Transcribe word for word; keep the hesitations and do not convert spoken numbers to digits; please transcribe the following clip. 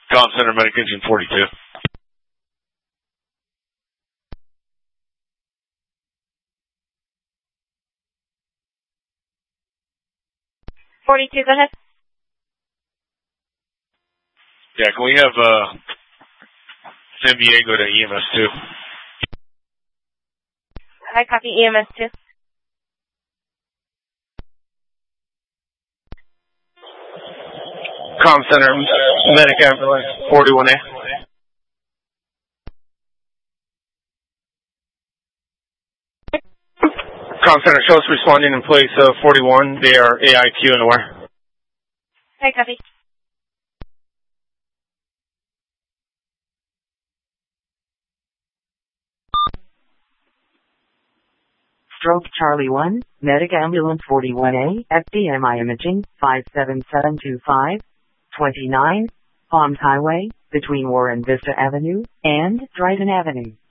Comm Center, Medic Engine forty-two. forty-two, go ahead. Yeah, can we have uh, San Diego to E M S two? I copy E M S two. Comm Center, Medic Ambulance forty-one A. Comm Center, show us responding in place of forty-one. They are A I Q and aware. I copy. Stroke Charlie one, Medic Ambulance forty-one A, F D M I Imaging, five seven seven two five, twenty-nine, Palms Highway, between Warren Vista Avenue and Dryden Avenue.